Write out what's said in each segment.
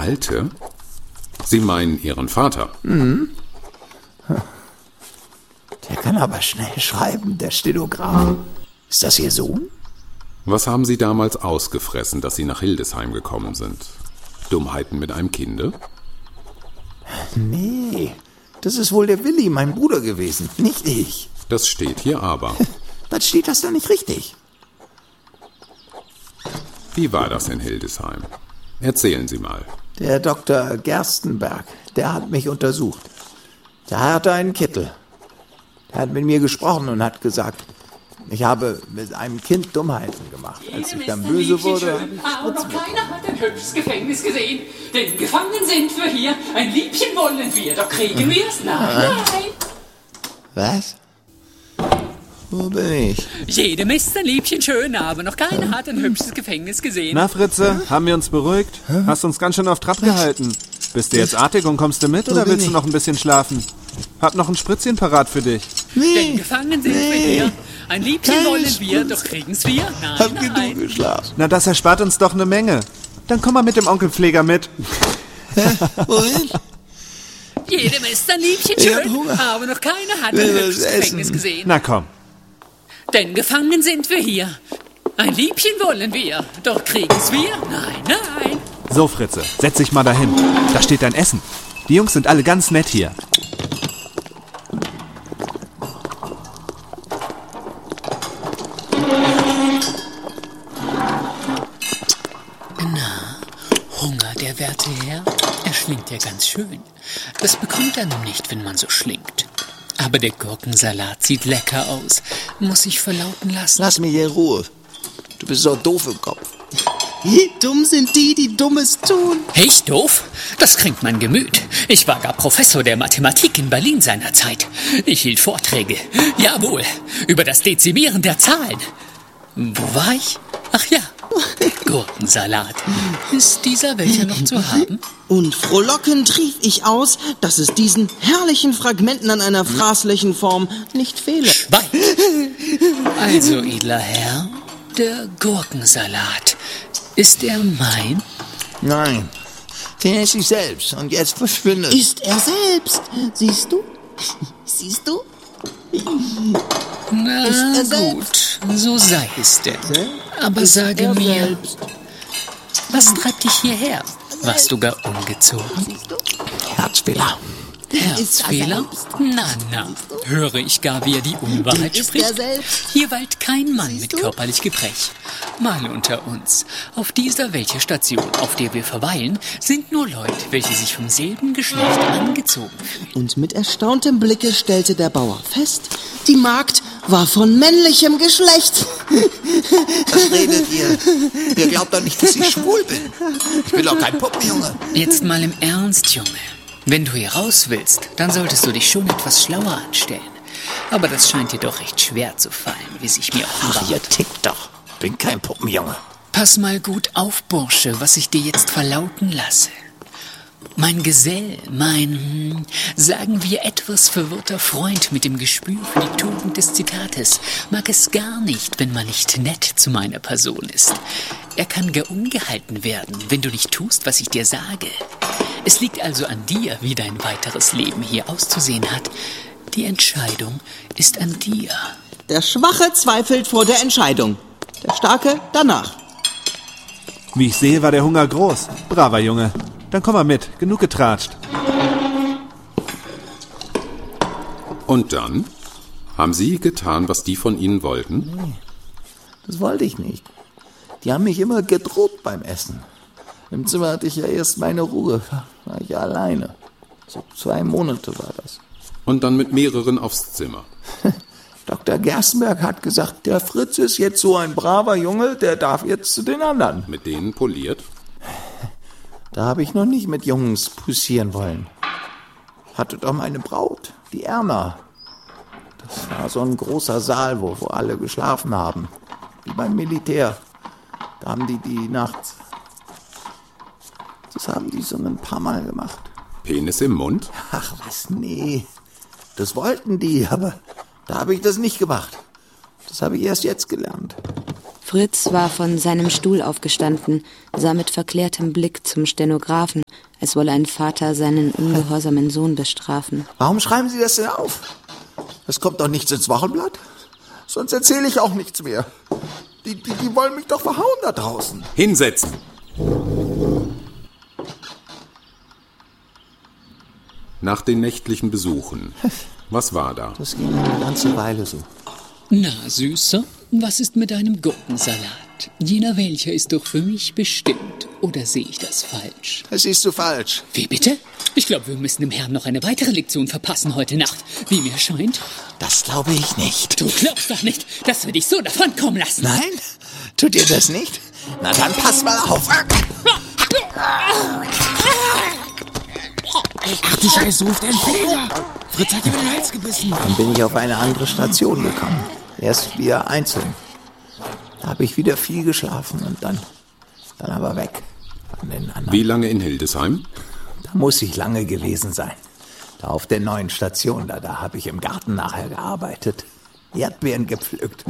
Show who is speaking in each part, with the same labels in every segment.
Speaker 1: Alte? Sie meinen Ihren Vater?
Speaker 2: Mhm. Der kann aber schnell schreiben, der Stenograf. Ist das Ihr Sohn?
Speaker 1: Was haben Sie damals ausgefressen, dass Sie nach Hildesheim gekommen sind? Dummheiten mit einem Kinde?
Speaker 2: Nee, das ist wohl der Willi, mein Bruder gewesen, nicht ich.
Speaker 1: Das steht hier aber.
Speaker 2: Was steht das da nicht richtig?
Speaker 1: Wie war das in Hildesheim? Erzählen Sie mal.
Speaker 2: Der Dr. Gerstenberg, der hat mich untersucht. Der hatte einen Kittel. Der hat mit mir gesprochen und hat gesagt, ich habe mit einem Kind Dummheiten gemacht. Als ich dann böse wurde, habe ich
Speaker 3: aber noch keiner hat ein hübsches Gefängnis gesehen. Denn gefangen sind wir hier. Ein Liebchen wollen wir, doch kriegen wir es. Nein.
Speaker 2: Was? Wo bin ich?
Speaker 3: Jedem ist ein Liebchen schön, aber noch keiner hat ein hübsches Gefängnis gesehen.
Speaker 4: Na, Fritze, haben wir uns beruhigt? Hast uns ganz schön auf Trab gehalten. Bist du jetzt artig und kommst du mit oder willst du noch ein bisschen schlafen? Hab noch ein Spritzchen parat für dich.
Speaker 3: Denn gefangen sind wir hier. Ein Liebchen wollen wir, doch kriegen's wir. Nein,
Speaker 2: Hab genug geschlafen.
Speaker 4: Na, das erspart uns doch eine Menge. Dann komm mal mit dem Onkelpfleger mit.
Speaker 2: Wohin?
Speaker 3: Jedem ist ein Liebchen
Speaker 2: Ich hab
Speaker 3: schön,
Speaker 2: Hunger.
Speaker 3: aber noch keiner hat ein
Speaker 2: Will was
Speaker 3: hübsches Gefängnis
Speaker 2: essen.
Speaker 3: gesehen.
Speaker 4: Na komm.
Speaker 3: Denn gefangen sind wir hier. Ein Liebchen wollen wir, doch kriegen's wir. Nein, nein.
Speaker 4: So, Fritze, setz dich mal dahin. Da steht dein Essen. Die Jungs sind alle ganz nett hier.
Speaker 3: Hunger, der werte Herr, er schlingt ja ganz schön. Das bekommt er nun nicht, wenn man so schlingt. Aber der Gurkensalat sieht lecker aus, muss ich verlauten lassen.
Speaker 2: Lass mich in Ruhe. Du bist so doof im Kopf.
Speaker 5: Dumm sind die, die Dummes tun.
Speaker 3: Ich doof? Das kränkt mein Gemüt. Ich war gar Professor der Mathematik in Berlin seinerzeit. Ich hielt Vorträge, jawohl, über das Dezimieren der Zahlen. Wo war ich? Ach ja, Gurkensalat. Ist dieser welcher noch zu haben?
Speaker 5: Und frohlockend rief ich aus, dass es diesen herrlichen Fragmenten an einer fraßlichen Form nicht fehle.
Speaker 3: Schweig! Also, edler Herr, der Gurkensalat. Ist er mein?
Speaker 2: Nein, den esse ich selbst und jetzt verschwindet.
Speaker 5: Ist er selbst. Siehst du? Siehst du?
Speaker 3: Na
Speaker 5: Ist er
Speaker 3: gut, so sei es denn. Aber sage
Speaker 5: er
Speaker 3: mir,
Speaker 5: selbst.
Speaker 3: was treibt dich hierher? Warst du gar ungezogen?
Speaker 2: Herzfehler.
Speaker 3: Herzfehler? Na, höre ich gar, wie er die Unwahrheit
Speaker 5: Ist
Speaker 3: spricht?
Speaker 5: er selbst.
Speaker 3: Hier weilt kein Mann mit
Speaker 5: du?
Speaker 3: körperlich Gebrech. Mal unter uns. Auf dieser welche Station, auf der wir verweilen, sind nur Leute, welche sich vom selben Geschlecht angezogen fühlen.
Speaker 5: Und mit erstauntem Blicke stellte der Bauer fest, die Magd war von männlichem Geschlecht.
Speaker 2: Was redet ihr? Ihr glaubt doch nicht, dass ich schwul bin. Ich bin doch kein Puppenjunge.
Speaker 3: Jetzt mal im Ernst, Junge. Wenn du hier raus willst, dann solltest du dich schon etwas schlauer anstellen. Aber das scheint dir doch recht schwer zu fallen, wie sich mir
Speaker 2: Ach,
Speaker 3: offenbart.
Speaker 2: ihr tickt doch. Bin kein Puppenjunge.
Speaker 3: Pass mal gut auf, Bursche, was ich dir jetzt verlauten lasse. Mein Gesell, mein, sagen wir, etwas verwirrter Freund mit dem Gespür für die Tugend des Zitates mag es gar nicht, wenn man nicht nett zu meiner Person ist. Er kann gar ungehalten werden, wenn du nicht tust, was ich dir sage. Es liegt also an dir, wie dein weiteres Leben hier auszusehen hat. Die Entscheidung ist an dir.
Speaker 5: Der Schwache zweifelt vor der Entscheidung. Der Starke danach.
Speaker 4: Wie ich sehe, war der Hunger groß. Braver Junge. Dann komm mal mit. Genug getratscht.
Speaker 1: Und dann? Haben Sie getan, was die von Ihnen wollten?
Speaker 2: Nee, das wollte ich nicht. Die haben mich immer gedroht beim Essen. Im Zimmer hatte ich ja erst meine Ruhe. War ich ja alleine. So 2 Monate war das.
Speaker 1: Und dann mit mehreren aufs Zimmer.
Speaker 2: Dr. Gerstenberg hat gesagt, der Fritz ist jetzt so ein braver Junge, der darf jetzt zu den anderen.
Speaker 1: Mit denen poliert?
Speaker 2: Da habe ich noch nicht mit Jungs poussieren wollen. Hatte doch meine Braut, die Erna. Das war so ein großer Saal, wo alle geschlafen haben. Wie beim Militär. Da haben die nachts... Das haben die so ein paar Mal gemacht.
Speaker 1: Penis im Mund?
Speaker 2: Ach was, nee. Das wollten die, aber da habe ich das nicht gemacht. Das habe ich erst jetzt gelernt.
Speaker 6: Fritz war von seinem Stuhl aufgestanden, sah mit verklärtem Blick zum Stenografen, als wolle ein Vater seinen ungehorsamen Sohn bestrafen.
Speaker 2: Warum schreiben Sie das denn auf? Es kommt doch nichts ins Wochenblatt. Sonst erzähle ich auch nichts mehr. Die wollen mich doch verhauen da draußen.
Speaker 1: Hinsetzen! Nach den nächtlichen Besuchen, was war da?
Speaker 2: Das ging eine ganze Weile so.
Speaker 3: Na, Süßer, was ist mit deinem Gurkensalat? Jener welcher ist doch für mich bestimmt. Oder sehe ich das falsch?
Speaker 2: Das siehst du falsch.
Speaker 3: Wie bitte? Ich glaube, wir müssen dem Herrn noch eine weitere Lektion verpassen heute Nacht. Wie mir scheint.
Speaker 2: Das glaube ich nicht.
Speaker 3: Du glaubst doch nicht, dass wir dich so davonkommen lassen.
Speaker 2: Nein? Tut ihr das nicht? Na dann pass mal auf.
Speaker 7: Ach du Scheiße, ruft ein Fehler. Fritz hat ihm in den Hals gebissen.
Speaker 2: Dann bin ich auf eine andere Station gekommen. Erst wieder einzeln. Da habe ich wieder viel geschlafen und dann aber weg von den anderen.
Speaker 1: Wie lange in Hildesheim?
Speaker 2: Da muss ich lange gewesen sein. Da auf der neuen Station, da habe ich im Garten nachher gearbeitet. Erdbeeren gepflückt.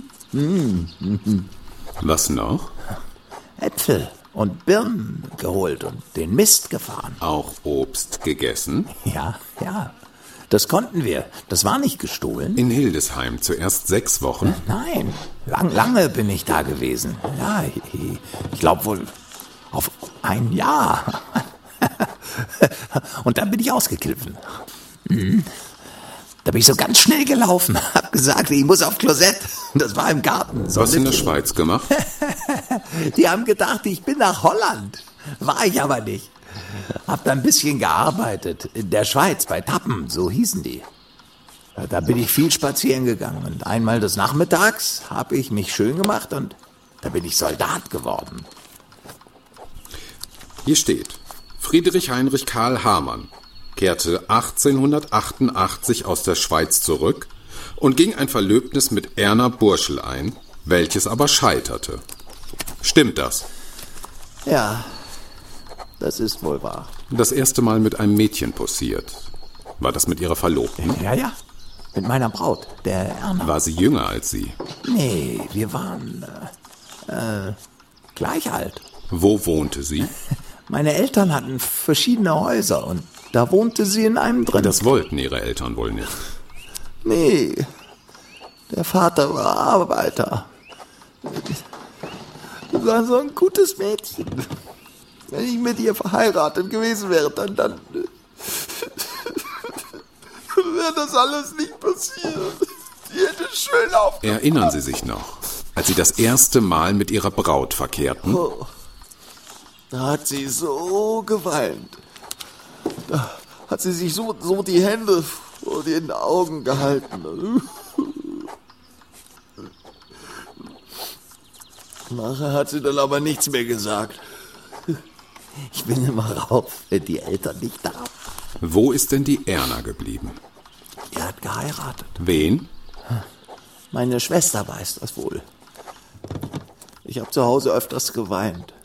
Speaker 1: Was noch?
Speaker 2: Äpfel und Birnen geholt und den Mist gefahren.
Speaker 1: Auch Obst gegessen?
Speaker 2: Ja. Das konnten wir. Das war nicht gestohlen.
Speaker 1: In Hildesheim zuerst 6 Wochen?
Speaker 2: Nein, lange bin ich da gewesen. Ja, ich glaube wohl auf ein Jahr. Und dann bin ich ausgekliffen. Da bin ich so ganz schnell gelaufen. Hab gesagt, ich muss auf Klosett. Das war im Garten.
Speaker 1: Was in der Schweiz gemacht?
Speaker 2: Die haben gedacht, ich bin nach Holland. War ich aber nicht. Hab da ein bisschen gearbeitet. In der Schweiz, bei Tappen, so hießen die. Da bin ich viel spazieren gegangen. Und einmal des Nachmittags habe ich mich schön gemacht und da bin ich Soldat geworden.
Speaker 1: Hier steht, Friedrich Heinrich Karl Hamann kehrte 1888 aus der Schweiz zurück und ging ein Verlöbnis mit Erna Burschel ein, welches aber scheiterte. Stimmt das?
Speaker 2: Ja, das ist wohl wahr.
Speaker 1: Das erste Mal mit einem Mädchen posiert. War das mit ihrer Verlobten?
Speaker 2: Ja, mit meiner Braut, der Erna.
Speaker 1: War sie jünger als Sie?
Speaker 2: Nee, wir waren gleich alt.
Speaker 1: Wo wohnte sie?
Speaker 2: Meine Eltern hatten verschiedene Häuser und da wohnte sie in einem drin.
Speaker 1: Das wollten Ihre Eltern wohl nicht.
Speaker 2: Nee, der Vater war Arbeiter. Das war so ein gutes Mädchen. Wenn ich mit ihr verheiratet gewesen wäre, dann wäre das alles nicht passiert. Die hätte schön aufgepasst.
Speaker 1: Erinnern Sie sich noch, als Sie das erste Mal mit Ihrer Braut verkehrten?
Speaker 2: Oh, da hat sie so geweint. Da hat sie sich so die Hände vor den Augen gehalten. Nachher hat sie dann aber nichts mehr gesagt. Ich bin immer rauf, wenn die Eltern nicht da waren.
Speaker 1: Wo ist denn die Erna geblieben?
Speaker 2: Er hat geheiratet.
Speaker 1: Wen?
Speaker 2: Meine Schwester weiß das wohl. Ich habe zu Hause öfters geweint,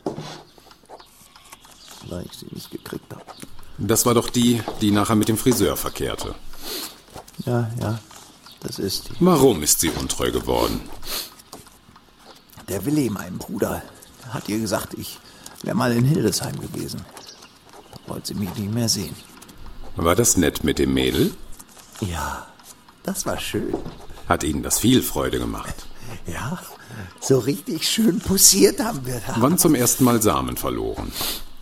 Speaker 2: weil ich sie nicht gekriegt habe.
Speaker 1: Das war doch die nachher mit dem Friseur verkehrte.
Speaker 2: Ja, das ist die.
Speaker 1: Warum ist sie untreu geworden?
Speaker 2: Der Willi, mein Bruder, hat ihr gesagt, ich wäre mal in Hildesheim gewesen. Da wollte sie mich nicht mehr sehen.
Speaker 1: War das nett mit dem Mädel?
Speaker 2: Ja, das war schön.
Speaker 1: Hat Ihnen das viel Freude gemacht?
Speaker 2: Ja, so richtig schön posiert haben wir da.
Speaker 1: Wann zum ersten Mal Samen verloren?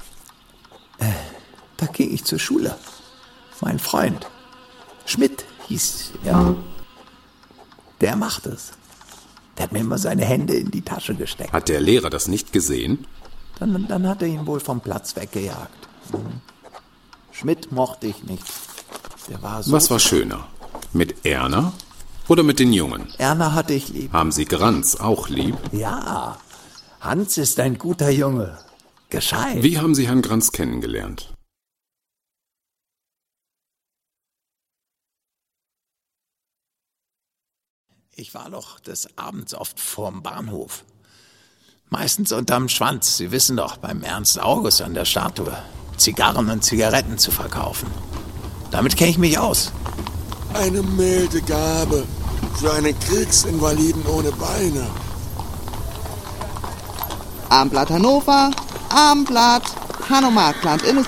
Speaker 2: Da ging ich zur Schule. Mein Freund, Schmidt hieß er. Der macht es. Der hat mir immer seine Hände in die Tasche gesteckt.
Speaker 1: Hat der Lehrer das nicht gesehen?
Speaker 2: Dann hat er ihn wohl vom Platz weggejagt. Schmidt mochte ich nicht. Der war so.
Speaker 1: Was war schöner? Mit Erna oder mit den Jungen?
Speaker 2: Erna hatte ich lieb.
Speaker 1: Haben Sie Granz auch lieb?
Speaker 2: Ja, Hans ist ein guter Junge. Gescheit.
Speaker 1: Wie haben Sie Herrn Granz kennengelernt?
Speaker 2: Ich war doch des Abends oft vorm Bahnhof. Meistens unterm Schwanz, Sie wissen doch, beim Ernst August an der Statue. Zigarren und Zigaretten zu verkaufen. Damit kenne ich mich aus.
Speaker 8: Eine milde Gabe für einen Kriegsinvaliden ohne Beine.
Speaker 9: Abendblatt Hannover, Abendblatt, Hanomagland